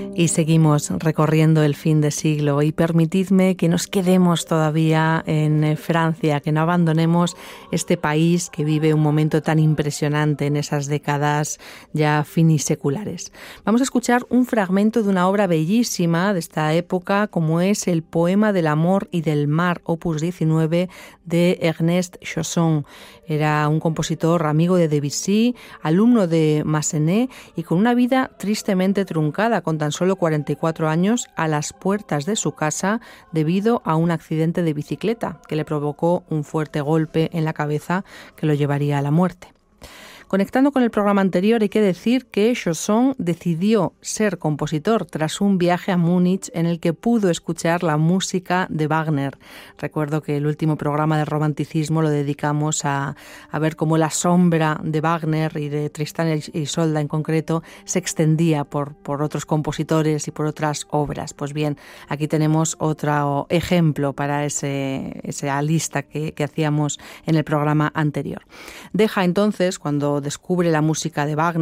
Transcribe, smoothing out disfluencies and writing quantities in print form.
Y seguimos recorriendo el fin de siglo y permitidme que nos quedemos todavía en Francia, que no abandonemos este país que vive un momento tan impresionante en esas décadas ya finiseculares. Vamos a escuchar un fragmento de una obra bellísima de esta época, como es el Poema del amor y del mar, opus 19, de Ernest Chausson. Era un compositor amigo de Debussy, alumno de Massenet y con una vida tristemente truncada, con tan solo 44 años, a las puertas de su casa debido a un accidente de bicicleta que le provocó un fuerte golpe en la cabeza que lo llevaría a la muerte. Conectando con el programa anterior, hay que decir que Chausson decidió ser compositor tras un viaje a Múnich en el que pudo escuchar la música de Wagner. Recuerdo que el último programa de romanticismo lo dedicamos a ver cómo la sombra de Wagner y de Tristán y Isolda en concreto se extendía por otros compositores y por otras obras. Pues bien, aquí tenemos otro ejemplo para esa lista que hacíamos en el programa anterior. Deja entonces, cuando descubre la música de Wagner,